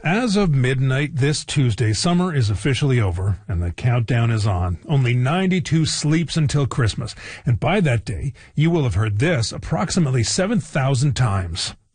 As of midnight this Tuesday, summer is officially over, and the countdown is on. Only 92 sleeps until Christmas, and by that day, you will have heard this approximately 7,000 times.